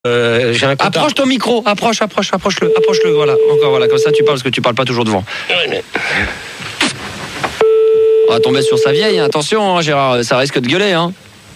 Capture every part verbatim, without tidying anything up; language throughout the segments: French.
Euh, j'ai un compte approche ton micro, approche, approche, approche-le, approche-le, voilà. Encore, voilà, comme ça tu parles, parce que tu parles pas toujours devant. On va tomber sur sa vieille, hein. Attention, hein, Gérard, ça risque de gueuler, hein.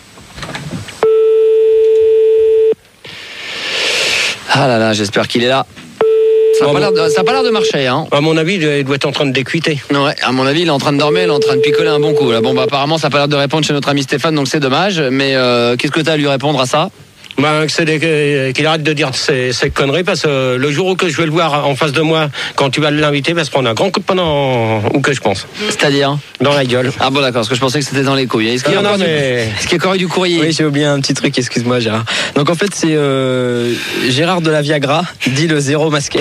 Ah là là, j'espère qu'il est là. Ça n'a pas, bon. pas l'air de marcher, hein. À mon avis, il doit être en train de décuiter. Ouais, à mon avis, il est en train de dormir, il est en train de picoler un bon coup. Là. Bon, bah, apparemment, ça n'a pas l'air de répondre chez notre ami Stéphane, donc c'est dommage. Mais euh, qu'est-ce que tu as à lui répondre à ça? Ben, c'est des, qu'il arrête de dire ces, ces conneries, parce que le jour où que je vais le voir en face de moi, quand tu vas l'inviter, il va se prendre un grand coup de poing dans où que je pense. C'est-à-dire dans la gueule. Ah bon, d'accord, parce que je pensais que c'était dans les couilles. Est-ce qu'il y a non, encore, mais... du... Est-ce qu'il y a encore eu du courrier? Oui, j'ai oublié un petit truc, excuse-moi Gérard. Donc en fait, c'est euh, Gérard de la Viagra, dit le zéro masqué.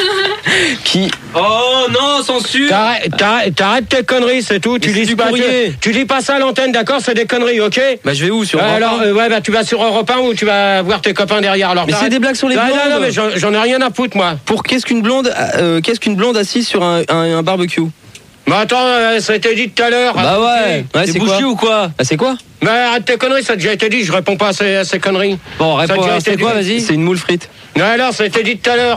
Qui... Oh non, censure. T'arrêtes, t'arrêtes, t'arrêtes tes conneries, c'est tout. Tu dis, pas, tu, tu dis pas ça à l'antenne, d'accord? C'est des conneries, ok? Bah je vais où sur bah, Europe alors, euh, ouais, bah tu vas sur Europe un ou tu vas voir tes copains derrière. Alors, mais c'est des blagues sur les bah, blondes. Non, non, mais j'en, j'en ai rien à foutre, moi. Pour qu'est-ce qu'une blonde, euh, qu'est-ce qu'une blonde assise sur un, un, un barbecue? Bah attends, euh, ça a été dit tout à l'heure. Bah ouais, ouais c'est bouché ou quoi? Bah c'est quoi? Bah arrête tes conneries, ça a déjà été dit, je réponds pas à ces, à ces conneries. Bon, réponds, c'est quoi, vas-y? C'est une moule frite. Non alors, ça a été dit tout à l'heure.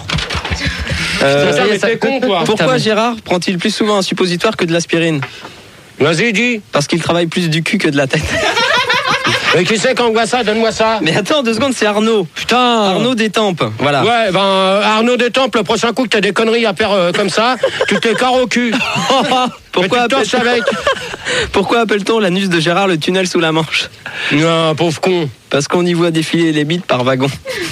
Euh, ça, mais t'es con, quoi. Pourquoi Gérard prend-il plus souvent un suppositoire que de l'aspirine? Vas-y, dis. Parce qu'il travaille plus du cul que de la tête. Mais qui c'est qu'on voit ça? Donne-moi ça. Mais attends, deux secondes, c'est Arnaud. Putain. Arnaud Détempe, voilà. Ouais, ben euh, Arnaud Détempe, le prochain coup que t'as des conneries à faire euh, comme ça, tu t'écarres au cul. Pourquoi, appelle... avec. Pourquoi appelle-t-on l'anus de Gérard le tunnel sous la Manche? Non, pauvre con. Parce qu'on y voit défiler les bites par wagon.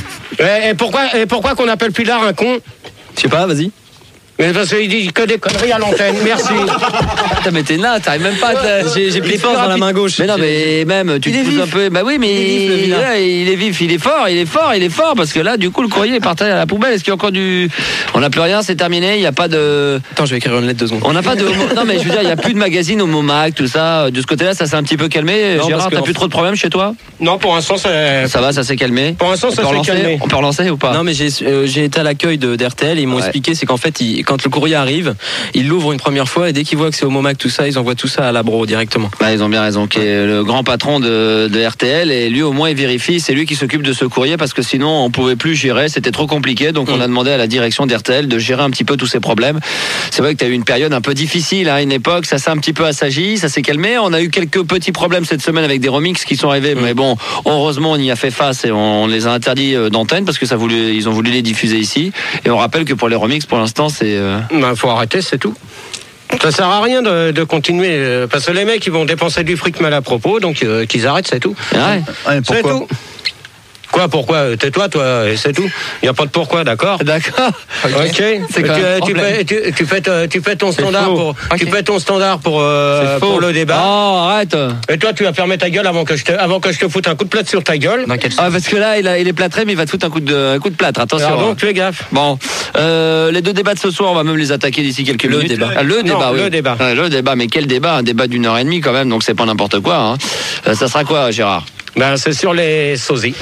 Et, et pourquoi, et pourquoi qu'on appelle Pilar un con? Je sais pas, vas-y. Mais parce qu'il dit que des conneries à l'antenne, merci. Putain, mais t'es là, t'arrives même pas à... J'ai, j'ai pris force dans la main gauche. Mais non, mais même, tu il te pousses un peu. Bah oui, mais il est, vif, là, il est vif, il est fort, il est fort, il est fort, parce que là, du coup, le courrier est parti à la poubelle. Est-ce qu'il y a encore du. On n'a plus rien, c'est terminé, il n'y a pas de. Attends, je vais écrire une lettre deux secondes. On n'a pas de. Non, mais je veux dire, il n'y a plus de magazine au Momac, tout ça. De ce côté-là, ça s'est un petit peu calmé. Non, Gérard, t'as plus trop de problèmes chez toi? Non, pour l'instant, c'est. Ça va, ça s'est calmé. Pour l'instant, ça s'est calmé. On peut relancer ou pas? Non, mais j'ai, euh, j'ai été à l'accueil de, d'R T L et ils m'ont ouais. expliqué, c'est qu'en fait, ils, quand le courrier arrive, ils l'ouvrent une première fois et dès qu'ils voient que c'est au Momac tout ça, ils envoient tout ça à l'Abro directement. Bah, ils ont bien raison, qui est le grand patron de, de R T L, et lui au moins il vérifie, c'est lui qui s'occupe de ce courrier parce que sinon on pouvait plus gérer, c'était trop compliqué, donc mmh. on a demandé à la direction d'R T L de gérer un petit peu tous ces problèmes. C'est vrai que tu as eu une période un peu difficile à hein, une époque, ça s'est un petit peu assagi, ça s'est calmé, on a eu quelques petits problèmes cette semaine avec des remixes qui sont arrivés, mmh. mais bon, heureusement on y a fait face et on, on les a interdits d'antenne parce que ça voulait, ils ont voulu les diffuser ici, et on rappelle que pour les remixes pour l'instant c'est... Euh... Bah, faut arrêter, c'est tout. Ça sert à rien de, de continuer parce que les mecs ils vont dépenser du fric mal à propos, donc euh, qu'ils arrêtent, c'est tout. Ouais. Ouais, c'est tout. Quoi, pourquoi? Tais-toi, toi, et c'est tout. Il n'y a pas de pourquoi, d'accord? D'accord. Ok. okay. C'est tu, tu, fais, tu, tu, fais, tu fais ton standard pour, okay. tu fais ton standard pour, euh, pour le débat. Oh, arrête. Et toi, tu vas fermer ta gueule avant que je te, avant que je te foute un coup de plâtre sur ta gueule. Ah, parce que là, il, a, il est plâtré, mais il va te foutre un coup de, un coup de plâtre. Attention. Alors donc, fais gaffe. Bon, euh, les deux débats de ce soir, on va même les attaquer d'ici quelques le minutes. Débat. Ah, le débat. Non, oui. Le débat. Ah, le débat. Mais quel débat? Un débat d'une heure et demie quand même, donc c'est pas n'importe quoi. Hein. Euh, ça sera quoi, Gérard? Ben, c'est sur les sosies.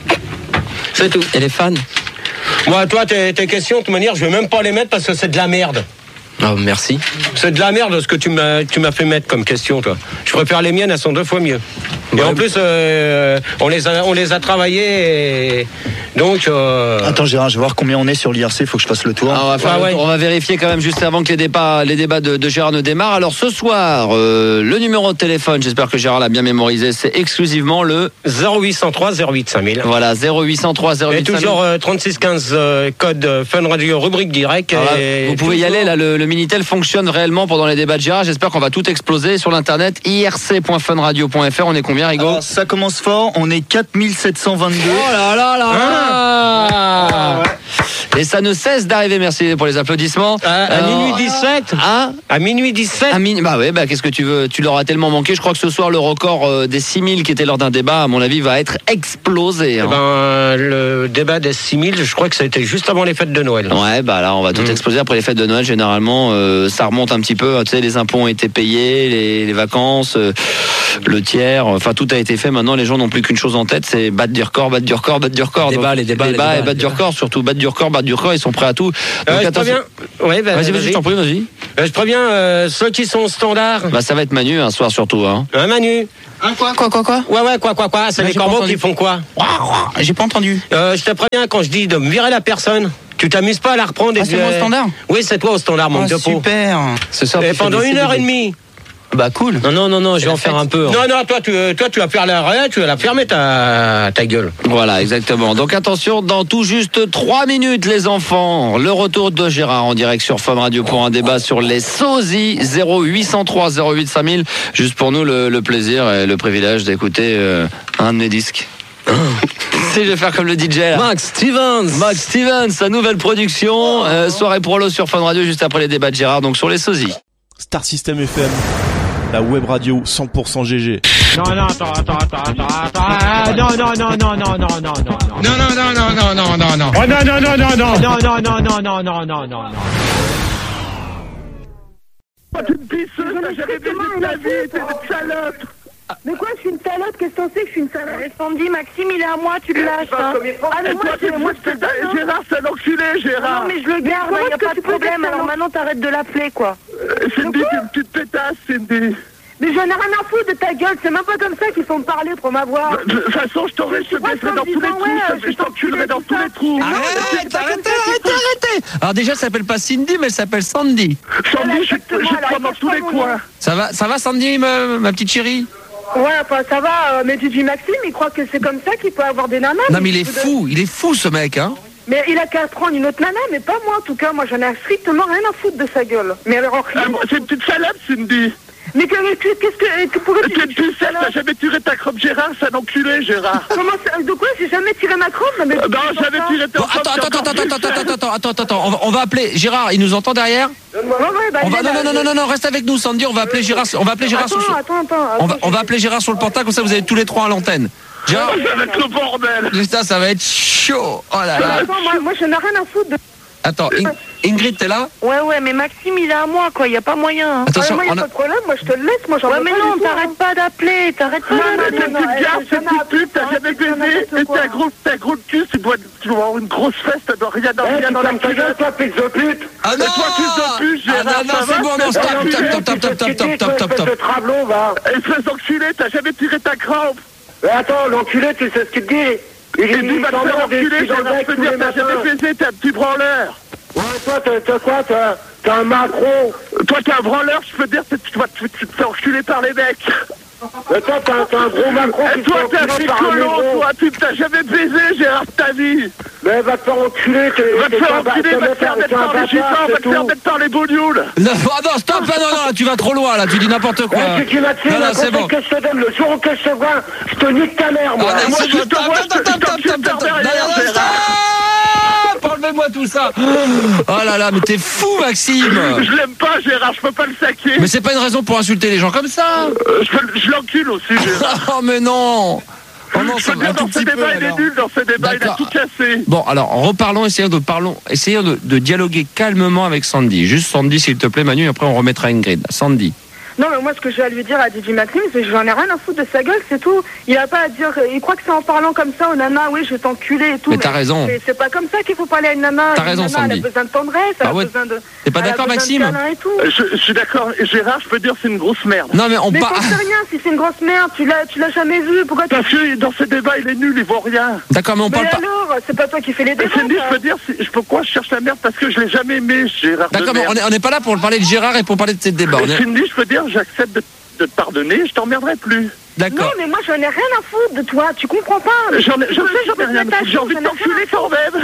C'est tout. Et les fans? Moi, toi, tes, tes questions, de toute manière, je vais même pas les mettre parce que c'est de la merde. Oh, merci. C'est de la merde ce que tu m'as, tu m'as fait mettre comme question, toi. Je préfère les miennes, elles sont deux fois mieux. Et ouais. En plus, euh, on, les a, on les a travaillées et donc... Euh... Attends Gérard, je vais voir combien on est sur l'I R C, il faut que je fasse le tour. Ah, on, va faire ah, le ouais. tour. On va vérifier quand même juste avant que les débats, les débats de, de Gérard ne démarrent. Alors ce soir, euh, le numéro de téléphone, j'espère que Gérard l'a bien mémorisé, c'est exclusivement le... zéro huit cent trois zéro huit cinq mille. Voilà, zéro huit cent trois zéro huit cinq mille. Et toujours euh, trente-six quinze euh, code Fun Radio rubrique direct. Alors, et vous pouvez y aller, là, le, le Minitel fonctionne réellement pendant les débats de Gérard. J'espère qu'on va tout exploser sur l'internet i r c point fun radio point f r. On est combien, Rigo? Alors, ça commence fort, on est quatre mille sept cent vingt-deux. Oh là là là ah ah ouais. Et ça ne cesse d'arriver, merci pour les applaudissements. À, à Alors, minuit dix-sept hein À minuit dix-sept à min... Bah ouais, bah qu'est-ce que tu veux? Tu l'auras tellement manqué. Je crois que ce soir, le record euh, des six mille qui était lors d'un débat, à mon avis, va être explosé. Hein. Eh ben, le débat des six mille, je crois que ça a été juste avant les fêtes de Noël. Ouais, bah là, on va tout mmh. exploser après les fêtes de Noël. Généralement, euh, ça remonte un petit peu. Tu sais, les impôts ont été payés, les, les vacances, euh, le tiers, enfin, tout a été fait. Maintenant, les gens n'ont plus qu'une chose en tête, c'est battre du record, battre du record, battre du record. Les débats, les débats, les débats, les débats et battre du record, surtout battre du record, battre du du corps, ils sont prêts à tout. Donc, euh, je préviens. Ouais, bah, vas-y, vas-y, je t'en prie, vas-y. Euh, je préviens euh, ceux qui sont au standard. Bah, ça va être Manu un soir surtout. Hein. Un Manu. Un quoi, quoi, quoi, quoi? Ouais, ouais, quoi, quoi, quoi. C'est Ouais, les j'ai pas corbeaux entendu. qui font quoi? J'ai pas entendu. Euh, je te préviens, quand je dis de me virer la personne, tu t'amuses pas à la reprendre. Ah, et c'est tu- moi au standard? Oui, c'est toi au standard, manque Ah, de peau. super. Ce soir, Et tu fais pendant des une heure et C D D. demie. Bah, cool. Non, non, non, non, je vais en faire un peu. hein. Non, non, toi, tu, toi, tu vas faire l'arrêt, tu vas la fermer ta, ta gueule. Voilà, exactement. Donc attention, dans tout juste trois minutes, les enfants, le retour de Gérard en direct sur Fun Radio pour un débat sur les sosies. Zéro huit cent trois zéro huit cinq mille. Juste pour nous, le, le plaisir et le privilège d'écouter euh, un de mes disques. Si, je vais faire comme le D J là. Max Stevens. Max Stevens, sa nouvelle production. Euh, soirée prolo sur Fun Radio juste après les débats de Gérard, donc sur les sosies. Star System F M, la web radio cent pour cent G G. Non, non, attends, attends, attends, attends, attends. Ah, non, non, non, non, non, non, non, non, non. Non, non, non, non, non, non, non, non. Oh, non, non, non, non, non. Non, non, non, non, non, non, non, non, non. Tu me pisses, t'as jamais baisé de ta vie, t'es une salope. Mais quoi, je suis une salope? Qu'est-ce qu'on sait que je suis une salope? Sandy, Maxime, il est à moi, tu le lâches. Hein. Ah, mais Et moi, toi, je, tu moi, me je te pisses, donne. Hein. Gérard, c'est un enculé, Gérard. Non, mais je le garde, il n'y a pas de problème. Alors maintenant, t'arrêtes de l'appeler, quoi. Euh, Cindy, t'es une petite pétasse, Cindy. Mais j'en ai rien à foutre de ta gueule, c'est même pas comme ça qu'il faut me parler pour m'avoir. De toute façon, je t'aurais, je te baisserai dans tous les trous, je te- je t'enculerai dans tous les trous. Arrête, arrêtez, arrêtez, arrêtez. Alors déjà, elle s'appelle pas Cindy, mais elle s'appelle Sandy. Sandy, je te je te prends dans tous les coins. Ça va, ça va Sandy, ma, ma petite chérie? Ouais, enfin ça va, euh, mais tu dis Maxime, il croit que c'est comme ça qu'il peut avoir des nanas. Non mais il est je te fou, il est fou ce mec, hein. Mais il a qu'à prendre une autre nana, mais pas moi en tout cas. Moi j'en ai strictement rien à foutre de sa gueule. Mais alors rien. Ah, bon, c'est une petite salope, Cindy. Mais que- que- qu'est-ce que. que- Pourquoi tu T'es une pucelle, t'as jamais tiré ta crotte, Gérard, c'est un enculé, Gérard. Comment ça- De quoi? J'ai jamais tiré ma crotte? mais Euh, Non, j'avais tiré ta Bon, crotte. attends, c'est attends, encore attends, plus attends, sale. attends, attends, attends, attends, attends, on va, on va appeler Gérard, il nous entend derrière? Ouais, ouais, bah, On il va, est non, là, non, non, il- non, non, reste avec nous, Sandy, on va appeler Gérard, on va appeler Gérard Attends, sur, attends, attends. on va, attends, on va je- appeler Gérard sur le portable, comme ça vous avez tous les trois à l'antenne. Gérard, Ça va être le bordel. putain, ça va être chaud. Oh là là. Attends, moi, moi je n'ai rien à foutre de. Attends, In- Ingrid, t'es là? Ouais, ouais, mais Maxime, il est à moi, quoi. Il n'y a pas moyen. Hein. Attention, moi, il on n'y a a- pas de problème. Moi, je te le laisse. Moi, j'en Ouais, veux mais pas non, du tout, t'arrêtes hein. pas d'appeler, t'arrêtes pas Non, non, T'es non, une non, petite garce, elle- t'es une petite pute, t'as arrête, jamais c'est baisé, n'importe et quoi. t'as gros, t'as gros de cul, tu dois, tu dois avoir une grosse fesse, t'as dois rien dans rien dans la culotte. toi, fils de pute. Ah Et toi, fils de pute, Ah Gérard, non, non, ça c'est va, bon, non, c'est stop, un enculé, stop, stop, stop, stop, stop, stop, stop, stop. trablon, va. espèce d'enculé, t'as jamais tiré ta crampe. Mais attends, l'enculé, tu sais ce qu'il te dit? Il Et lui, va te faire enculer, Gérard, je peux dire, t'as jamais baisé, t'es un petit branleur. Ouais, toi, t'as t'as quoi? T'as t'as un Macron. Toi, t'es un branleur, je peux dire, tu tu- tu- tu te fais enculer par les mecs. Mais toi, t'as t'as un gros Macron Et qui te toi, fait t'es un enculer par un piccolo, négro. toi, tu t'as jamais baisé, Gérard, de ta vie. Mais va te faire enculer, t'es Va te t'es faire un ba- enculer, t'es va un te faire mettre t'es un par les bâtard, gitans, va c'est te faire tout. mettre par les bougnoules. Non, ah non, stop, là, non, non, là, tu vas trop loin, là, tu dis n'importe quoi. Ouais, tu m'as tué, Non, non, la c'est conseil bon. que je te donne, le jour où que je te vois, je te nique ta mère, moi. Ah, non, moi, c'est je bon, te stop, vois, stop, je te- stop, je t'en stop, tue stop, par stop, derrière, non, non, Gérard. stop. Enlevez-moi tout ça. Oh là là, mais t'es fou, Maxime. Je l'aime pas, Gérard, je peux pas le saquer. Mais c'est pas une raison pour insulter les gens comme ça. Euh, je peux- je l'encule aussi, Gérard. Oh mais non. Oh non, Je ça peux va dire, un tout dans ce petit peu. débat, il est alors. nul, dans ce débat, il a D'accord. tout cassé. Bon, alors reparlons, essayons de parlons, essayons de, de dialoguer calmement avec Sandy. Juste Sandy, s'il te plaît, Manu, et après on remettra Ingrid. Sandy. Non, mais moi, ce que je vais lui dire à D J Maxime, c'est que j'en ai rien à foutre de sa gueule, c'est tout. Il a pas à dire. Il croit que c'est en parlant comme ça aux nanas, oui, je vais t'enculer et tout. Mais t'as raison. C'est c'est pas comme ça qu'il faut parler à une nana. T'as Une raison, nana, Sandy. Elle a besoin de tendresse, elle Ah a ouais. besoin de. T'es pas elle a d'accord, besoin de Maxime? câlins et tout. Euh, Je, je suis d'accord, Gérard, je peux dire, c'est une grosse merde. Non mais on Mais part. t'en sais rien, si c'est une grosse merde, tu l'as, tu l'as jamais vu, pourquoi tu. Parce que dans ce débat, il est nul, il vaut rien. D'accord, mais on Mais parle pas. alors, c'est pas toi qui fais les Et débats. Cindy, ça. je peux dire, si- je- pourquoi je cherche la merde? Parce que je l'ai jamais aimé, Gérard. de D'accord, mais merde. on est, on n'est pas là pour parler de Gérard et pour parler de ces débats. On Et est- Cindy, je peux dire, j'accepte de, de te pardonner, je t'emmerderai plus. Non, D'accord. mais moi, j'en ai rien à foutre de toi, tu comprends pas. J'en ai, je Pourquoi sais, j'en ai tu rien te mets à ta foutre, j'ai envie de chance, j'en ai t'enculer quand même.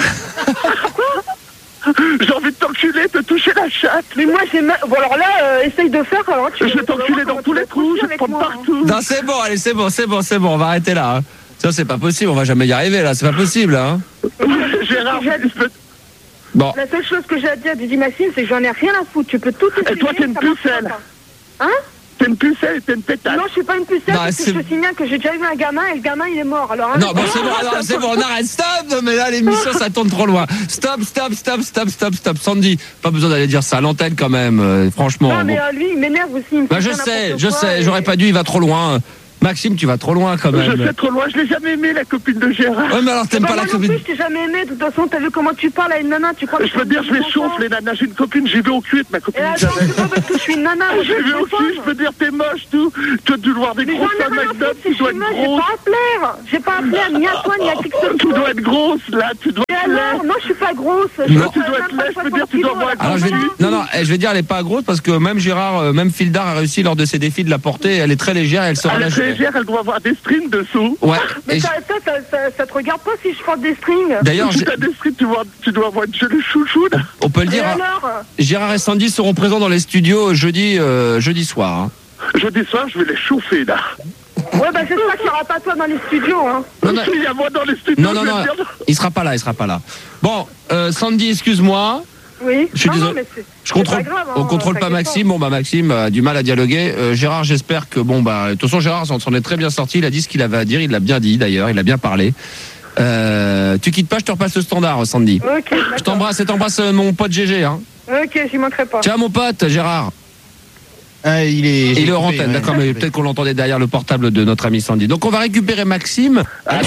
J'ai envie de t'enculer, te toucher la chatte. Mais moi, j'ai. ma- Bon, alors là, euh, essaye de faire, alors tu. Je vais t'enculer dans tous les trous, je vais te prendre partout. Non, c'est bon, allez, c'est bon, c'est bon, c'est bon, on va arrêter là. hein. Ça, c'est pas possible, on va jamais y arriver là, c'est pas possible. Hein. Gérard, je peux... Bon, La seule chose que j'ai à dire à Didi Maxime, c'est que j'en ai rien à foutre. Tu peux tout essayer. Et toi, t'es une ça marchera pucelle. pas. Hein? T'es une pucelle et t'es une pétasse. Non, je suis pas une pucelle, Non, parce que c'est- je te signale que j'ai déjà eu un gamin et le gamin, il est mort. Alors, non, arrête. bon, c'est bon, alors, c'est bon, on arrête, stop. Non, mais là, l'émission, ça tourne trop loin. Stop, stop, stop, stop, stop, stop. Sandy, pas besoin d'aller dire ça à l'antenne quand même, euh, franchement. Non, mais bon. euh, lui, il m'énerve aussi. il me Bah, fait je faire sais, n'importe je quoi sais, et- j'aurais pas dû, il va trop loin. Maxime, tu vas trop loin quand Je même. sais trop loin, je l'ai jamais aimé, la copine de Gérard. Ouais, mais alors t'aimes Bah, pas moi la non copine. plus, je t'ai jamais aimé. De toute façon, t'as vu comment tu parles à une nana, tu crois que Je peux dire, je les chauffe, les nanas. J'ai une copine, j'ai vu au cul de ma Et copine. attends, jamais. c'est pas parce que je suis une nana. moi, J'ai je vu au suis cul, je peux dire, t'es moche, tout. Tu as dû voir des Mais grosses j'en ai rien à anecdotes, foutre si tu je dois suis être moche, j'ai grosse. pas à plaire. J'ai pas à plaire, ni à toi, ni à qui que ce Tu soit. dois être grosse, là, tu dois Et être alors, laide. non, je suis pas grosse. Non. Je Tu fais dois même être pas laide, je peux dire, tu dois soixante voir kilos, Alors je vais, là. non, non, eh, je vais dire, elle est pas grosse parce que même Gérard, euh, même Fildar a réussi lors de ses défis de la porter. Elle est très légère, et elle se Elle est relâche. très légère, elle doit avoir des strings dessous. Ouais. Mais Et ça, ça, ça, ça, ça te regarde pas si je porte des strings. d'ailleurs, Si j'ai- t'as des strings, tu, vois, tu dois avoir une jolie chouchou. là. on peut le Et dire, hein, alors Gérard et Sandy seront présents dans les studios jeudi, euh, jeudi soir. hein. Jeudi soir, je vais les chauffer, là. Ouais, bah j'espère qu'il n'y aura pas toi dans les studios, hein. Non, non, Il y a moi dans les studios, non, non, je vais non, dire. il sera pas là, il sera pas là. Bon, euh, Sandy, excuse-moi. Oui. Je suis non, non, désolé. mais c'est- Je c'est contrôle, pas grave, hein, on contrôle pas t'inquiète Maxime. Bon bah Maxime a du mal à dialoguer. Euh, Gérard, j'espère que bon bah de toute façon Gérard s'en s'en est très bien sorti. Il a dit ce qu'il avait à dire. Il l'a bien dit d'ailleurs. Il a bien parlé. Euh, tu quittes pas, je te repasse le standard, Sandy. Ok, Je d'accord. t'embrasse et t'embrasse euh, mon pote G G. Hein. Ok, j'y manquerai pas. Tiens mon pote Gérard. Ah, il est. Il est hors coupé, antenne, ouais. d'accord, mais peut-être qu'on l'entendait derrière le portable de notre ami Sandy. Donc on va récupérer Maxime.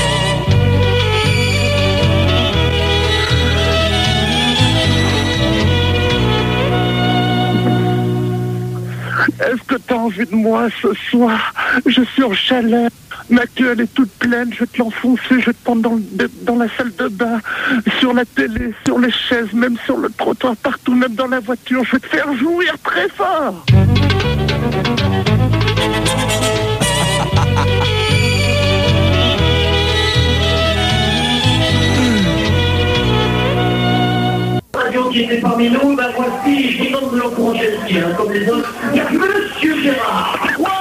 Est-ce que t'as envie de moi ce soir? Je suis en chaleur. Ma queue, elle est toute pleine. Je vais te l'enfoncer. Je vais te prendre dans, le- dans la salle de bain, sur la télé, sur les chaises, même sur le trottoir, partout, même dans la voiture. Je vais te faire jouir très fort. Qui était parmi nous, ben voici, je vous donne de l'encourager aussi, hein, comme les autres. Il y a Monsieur Gérard.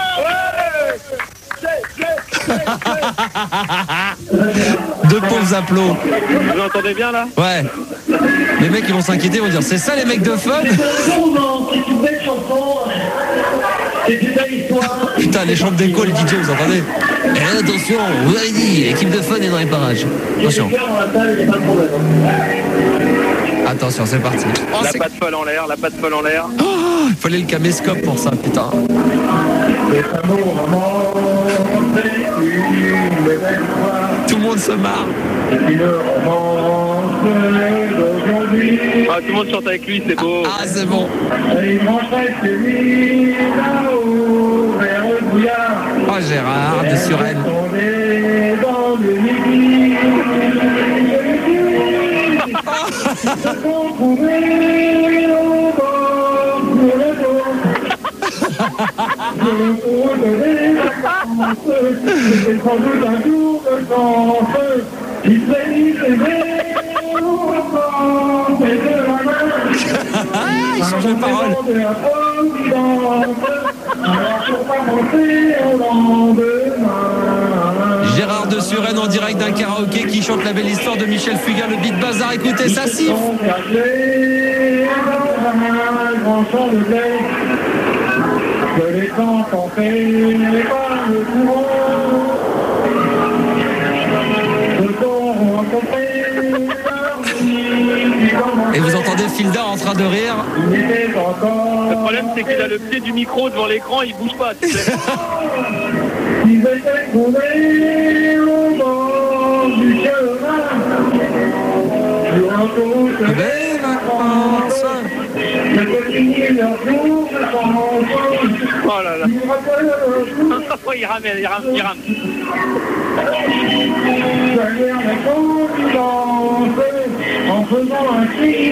Deux pauvres applaudissements. Vous entendez bien là? Ouais. Les mecs ils vont s'inquiéter, ils vont dire c'est ça les mecs de fun. C'est un tournant, c'est une belle chanson. C'est une belle histoire. Putain les chambres d'écho, les D J, vous entendez? Eh, attention, vous avez dit, l'équipe de fun est dans les parages. Attention. Attention, c'est parti. Oh, La c'est- patte folle en l'air, la patte folle en l'air. Oh, il fallait le caméscope pour ça, putain. Tout le monde se marre. Ah, tout le monde chante avec lui, c'est beau. Ah, c'est bon. Oh, Gérard de Suresnes. Il change de parole. Gérard de Suresnes en direct d'un karaoké qui chante la belle histoire de Michel Fugain, le beat bazar. Écoutez, ça siffle. Et vous entendez Filda en train de rire. Le problème, c'est qu'il a le pied du micro devant l'écran, il bouge pas. Tu sais. Belle vacances. Oh là là. il rame, il rame, il rame. En faisant un